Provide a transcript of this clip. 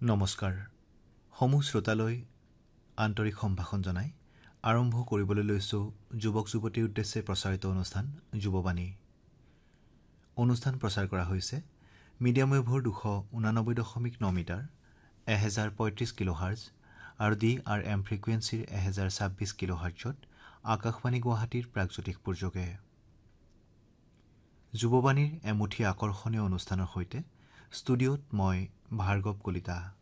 নমস্কাৰ সমূহ শ্ৰোতালৈ আন্তৰিক সম্ভাষণ জনাই আৰম্ভ কৰিবলৈ লৈছোঁ যুৱক যুৱতীৰ উদ্দেশ্যে প্ৰচাৰিত অনুষ্ঠান যুৱবাণী। অনুষ্ঠান প্ৰচাৰ কৰা হৈছে মিডিয়াম ৱেভৰ 289.9 মিটাৰ 1035 কিলোহাৰ্জ আৰু DRM ফ্ৰিকুৱেঞ্চিৰ 1026 কিলোহাৰ্জত আকাশবাণী গুৱাহাটীৰ প্ৰাগজ্যোতিষপুৰ যোগে। যুৱবাণীৰ এমুঠি আকৰ্ষণীয় অনুষ্ঠানৰ সৈতে ষ্টুডিঅ'ত মই ভাৰ্গৱ কলিতা।